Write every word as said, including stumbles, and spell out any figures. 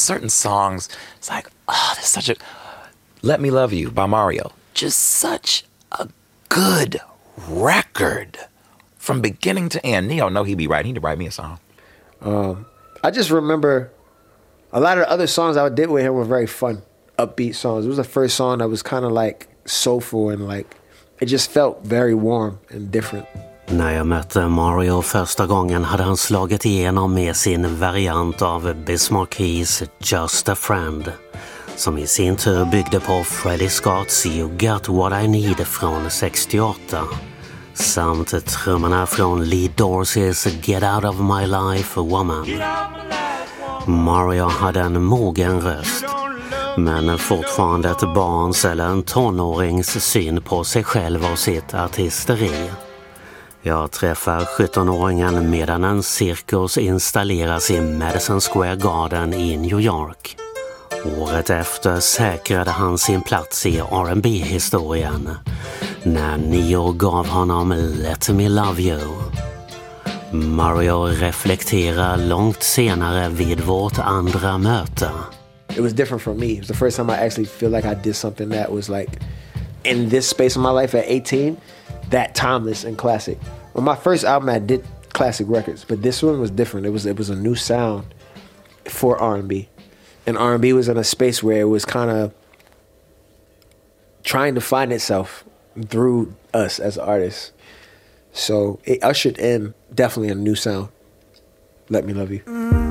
certain songs, it's like, oh, there's such a... Let Me Love You by Mario. Just such a good record from beginning to end. Neo, know he be writing. He'd write me a song. Um, I just remember a lot of the other songs I did with him were very fun, upbeat songs. It was the first song that was kind of like soulful and like, it just felt very warm and different. När jag mötte Mario första gången hade han slagit igenom med sin variant av Bismarck Keys Just a Friend, som i sin tur byggde på Freddie Scott's You Got What I Need från sextioåtta, samt trummorna från Lee Dorseys Get Out of My Life Woman. Mario hade en mogen röst, men fortfarande ett barns eller en tonårings syn på sig själv och sitt artisteri. Jag träffar sjuttonåringen medan en cirkus installeras i Madison Square Garden i New York. Året efter säkrade han sin plats i R and B-historien när Neo gav honom Let Me Love You. Mario reflekterar långt senare vid vårt andra möte. It was different for me. It was the first time I actually feel like I did something that was like in this space of my life at eighteen, that timeless and classic. On my first album I did classic records, but this one was different. It was it was a new sound for R and B. And R and B was in a space where it was kind of trying to find itself through us as artists. So it ushered in definitely a new sound. Let Me Love You.